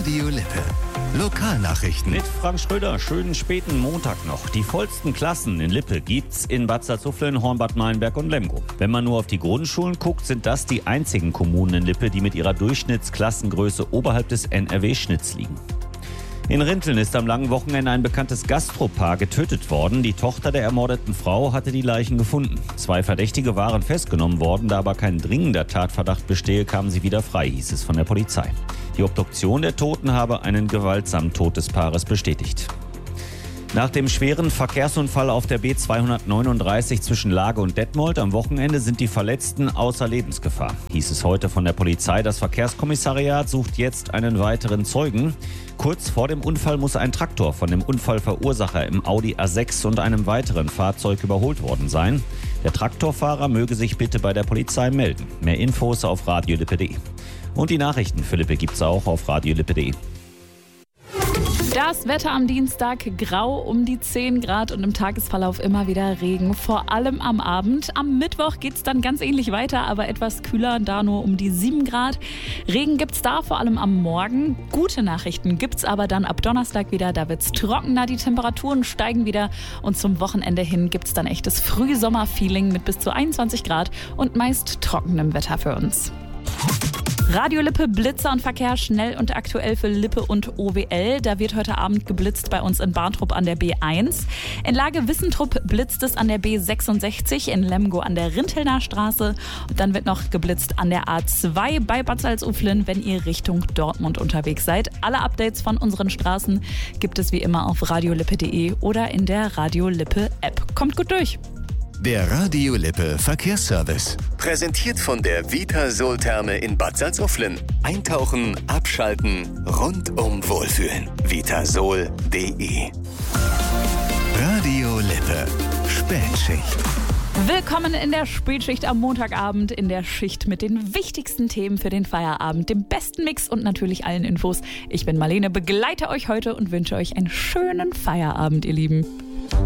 Radio Lippe. Lokalnachrichten. Mit Frank Schröder, schönen späten Montag noch. Die vollsten Klassen in Lippe gibt's in Bad Salzuflen, Hornbad Meilenberg und Lemgo. Wenn man nur auf die Grundschulen guckt, sind das die einzigen Kommunen in Lippe, die mit ihrer Durchschnittsklassengröße oberhalb des NRW-Schnitts liegen. In Rinteln ist am langen Wochenende ein bekanntes Gastropaar getötet worden. Die Tochter der ermordeten Frau hatte die Leichen gefunden. 2 Verdächtige waren festgenommen worden. Da aber kein dringender Tatverdacht bestehe, kamen sie wieder frei, hieß es von der Polizei. Die Obduktion der Toten habe einen gewaltsamen Tod des Paares bestätigt. Nach dem schweren Verkehrsunfall auf der B239 zwischen Lage und Detmold am Wochenende sind die Verletzten außer Lebensgefahr, hieß es heute von der Polizei. Das Verkehrskommissariat sucht jetzt einen weiteren Zeugen. Kurz vor dem Unfall muss ein Traktor von dem Unfallverursacher im Audi A6 und einem weiteren Fahrzeug überholt worden sein. Der Traktorfahrer möge sich bitte bei der Polizei melden. Mehr Infos auf radiolippe.de. Und die Nachrichten für Lippe gibt's auch auf radiolippe.de. Das Wetter am Dienstag grau um die 10 Grad und im Tagesverlauf immer wieder Regen, vor allem am Abend. Am Mittwoch geht es dann ganz ähnlich weiter, aber etwas kühler, da nur um die 7 Grad. Regen gibt es da vor allem am Morgen. Gute Nachrichten gibt es aber dann ab Donnerstag wieder, da wird es trockener, die Temperaturen steigen wieder und zum Wochenende hin gibt es dann echtes Frühsommer-Feeling mit bis zu 21 Grad und meist trockenem Wetter für uns. Radio Lippe, Blitzer und Verkehr schnell und aktuell für Lippe und OWL. Da wird heute Abend geblitzt bei uns in Barntrup an der B1. In Lage Wissentrup blitzt es an der B66, in Lemgo an der Rintelner Straße. Und dann wird noch geblitzt an der A2 bei Bad Salzuflen, wenn ihr Richtung Dortmund unterwegs seid. Alle Updates von unseren Straßen gibt es wie immer auf radiolippe.de oder in der Radio Lippe App. Kommt gut durch! Der Radio Lippe Verkehrsservice. Präsentiert von der Vitasol-Therme in Bad Salzuflen. Eintauchen, abschalten, rundum wohlfühlen. Vitasol.de. Radio Lippe. Spätschicht. Willkommen in der Spätschicht am Montagabend, in der Schicht mit den wichtigsten Themen für den Feierabend, dem besten Mix und natürlich allen Infos. Ich bin Marlene, begleite euch heute und wünsche euch einen schönen Feierabend, ihr Lieben.